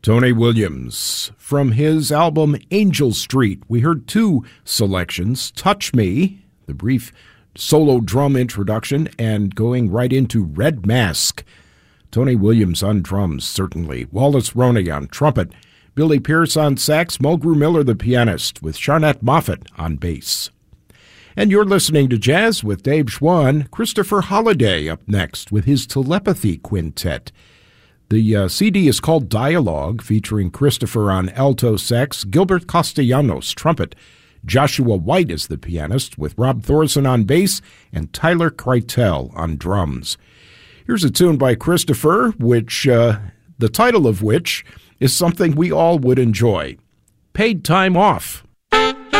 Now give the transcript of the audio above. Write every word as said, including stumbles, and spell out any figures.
Tony Williams. From his album Angel Street, we heard two selections, Touch Me, the brief solo drum introduction, and going right into Red Mask. Tony Williams on drums, certainly. Wallace Roney on trumpet. Billy Pierce on sax. Mulgrew Miller, the pianist, with Sharnette Moffett on bass. And you're listening to Jazz with Dave Schwann. Christopher Holliday up next with his Telepathy Quintet. The uh, C D is called Dialogue, featuring Christopher on alto sax, Gilbert Castellanos trumpet, Joshua White is the pianist, with Rob Thorson on bass and Tyler Kreitel on drums. Here's a tune by Christopher, which uh, the title of which is something we all would enjoy. Paid Time Off.